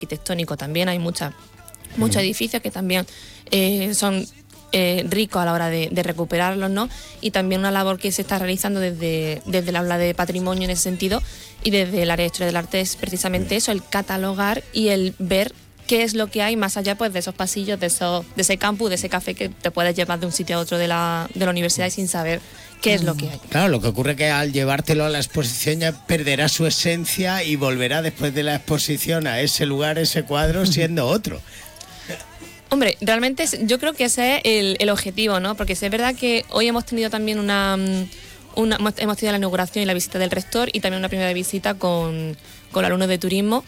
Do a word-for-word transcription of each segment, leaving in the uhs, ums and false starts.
arquitectónico también hay muchas muchos mm. edificios que también eh, son eh, ricos a la hora de, de recuperarlos, ¿no? Y también una labor que se está realizando desde, desde el aula de patrimonio en ese sentido, y desde el área de historia del arte es precisamente eso, el catalogar y el ver qué es lo que hay más allá, pues, de esos pasillos, de, esos, de ese campus, de ese café que te puedes llevar de un sitio a otro de la, de la universidad y sin saber qué es lo que hay. Claro, lo que ocurre es que al llevártelo a la exposición ya perderá su esencia y volverá después de la exposición a ese lugar, ese cuadro, siendo otro. Hombre, realmente yo creo que ese es el, el objetivo, ¿no? Porque sí es verdad que hoy hemos tenido también una, una... Hemos tenido la inauguración y la visita del rector y también una primera visita con, con alumnos de turismo,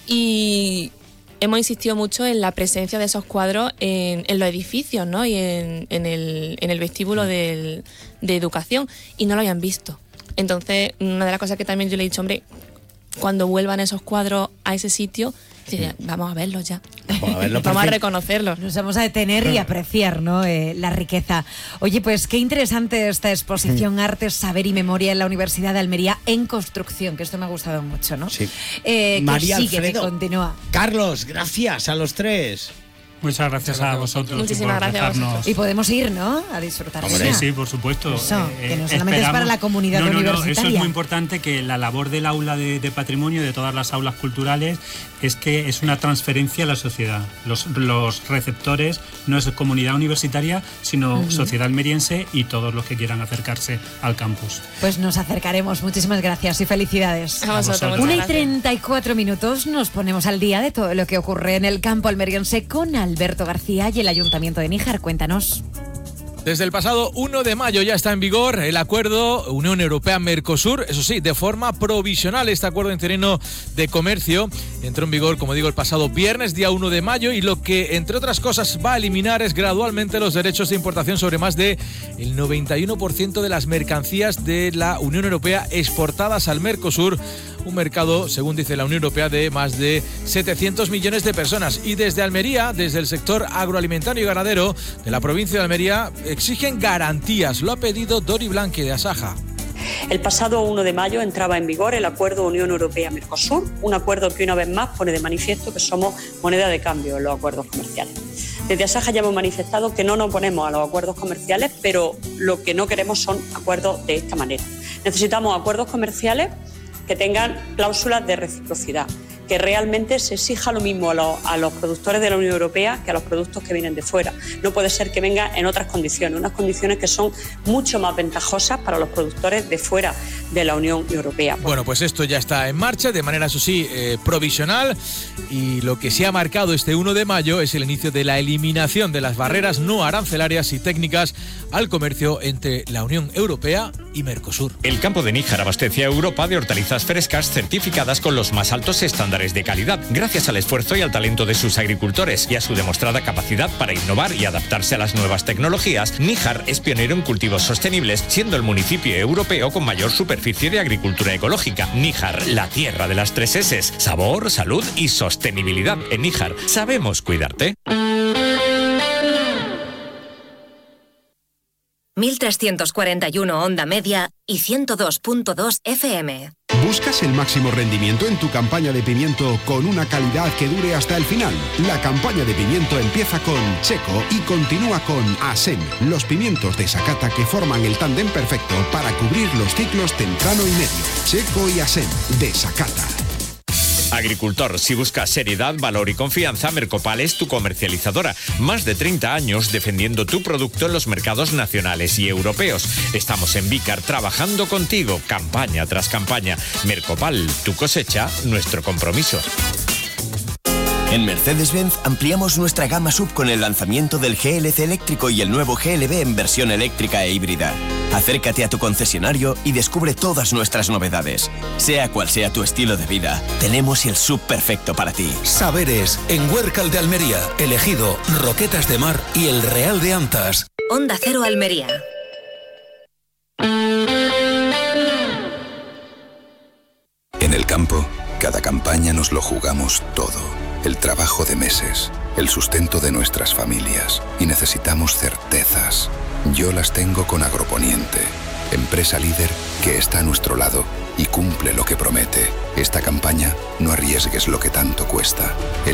y hemos insistido mucho en la presencia de esos cuadros en, en los edificios, ¿no? Y en, en, el, en el vestíbulo del, de educación, y no lo habían visto. Entonces, una de las cosas que también yo le he dicho, hombre, cuando vuelvan esos cuadros a ese sitio, vamos a verlos ya. Vamos a, verlo vamos a reconocerlos. Nos vamos a detener y apreciar, ¿no? Eh, la riqueza. Oye, pues qué interesante esta exposición Arte, Saber y Memoria en la Universidad de Almería en construcción, que esto me ha gustado mucho, ¿no? Sí. Eh, María sigue, Alfredo, que continúa. Carlos, gracias a los tres. Muchas gracias a vosotros. Muchísimas gracias a vosotros. Y podemos ir, ¿no? A disfrutar. Sí, sí, por supuesto. Eso, eh, que no solamente esperamos. Es para la comunidad no, no, universitaria. No, eso es muy importante, que la labor del aula de, de patrimonio, de todas las aulas culturales, es que es una transferencia a la sociedad. Los, los receptores no es comunidad universitaria, sino uh-huh. sociedad almeriense y todos los que quieran acercarse al campus. Pues nos acercaremos. Muchísimas gracias y felicidades. A vosotros. Una y treinta y cuatro minutos nos ponemos al día de todo lo que ocurre en el campo almeriense con Alberto García y el Ayuntamiento de Níjar. Cuéntanos. Desde el pasado uno de mayo ya está en vigor el acuerdo Unión Europea-Mercosur, eso sí, de forma provisional. Este acuerdo interino de comercio entró en vigor, como digo, el pasado viernes, día uno de mayo, y lo que, entre otras cosas, va a eliminar es gradualmente los derechos de importación sobre más de el noventa y uno por ciento de las mercancías de la Unión Europea exportadas al Mercosur, un mercado, según dice la Unión Europea, de más de setecientos millones de personas. Y desde Almería, desde el sector agroalimentario y ganadero de la provincia de Almería, exigen garantías. Lo ha pedido Dori Blanque de Asaja. El pasado uno de mayo entraba en vigor el acuerdo Unión Europea-Mercosur, un acuerdo que una vez más pone de manifiesto que somos moneda de cambio en los acuerdos comerciales. Desde Asaja ya hemos manifestado que no nos oponemos a los acuerdos comerciales, pero lo que no queremos son acuerdos de esta manera. Necesitamos acuerdos comerciales que tengan cláusulas de reciprocidad, que realmente se exija lo mismo a los, a los productores de la Unión Europea que a los productos que vienen de fuera. No puede ser que venga en otras condiciones, unas condiciones que son mucho más ventajosas para los productores de fuera de la Unión Europea. Bueno, pues esto ya está en marcha, de manera, eso sí, eh, provisional, y lo que se ha marcado este uno de mayo es el inicio de la eliminación de las barreras no arancelarias y técnicas al comercio entre la Unión Europea y Mercosur. El campo de Níjar abastece a Europa de hortalizas frescas certificadas con los más altos estándares de calidad, gracias al esfuerzo y al talento de sus agricultores y a su demostrada capacidad para innovar y adaptarse a las nuevas tecnologías. Níjar es pionero en cultivos sostenibles, siendo el municipio europeo con mayor superficie de agricultura ecológica. Níjar, la tierra de las tres eses: sabor, salud y sostenibilidad. En Níjar sabemos cuidarte. mil trescientos cuarenta y uno onda media y ciento dos punto dos F M. ¿Buscas el máximo rendimiento en tu campaña de pimiento con una calidad que dure hasta el final? La campaña de pimiento empieza con Checo y continúa con Asem, los pimientos de Sakata que forman el tándem perfecto para cubrir los ciclos temprano y medio. Checo y Asem, de Sakata. Agricultor, si buscas seriedad, valor y confianza, Mercopal es tu comercializadora. Más de treinta años defendiendo tu producto en los mercados nacionales y europeos. Estamos en Vícar trabajando contigo, campaña tras campaña. Mercopal, tu cosecha, nuestro compromiso. En Mercedes-Benz ampliamos nuestra gama sub con el lanzamiento del G L C eléctrico y el nuevo G L B en versión eléctrica e híbrida. Acércate a tu concesionario y descubre todas nuestras novedades. Sea cual sea tu estilo de vida, tenemos el sub perfecto para ti. Saberes, en Huércal de Almería, Elegido, Roquetas de Mar y el Real de Antas. Onda Cero Almería. En el campo, cada campaña nos lo jugamos todo. El trabajo de meses, el sustento de nuestras familias, y necesitamos certezas. Yo las tengo con Agroponiente, empresa líder que está a nuestro lado y cumple lo que promete. Esta campaña, no arriesgues lo que tanto cuesta.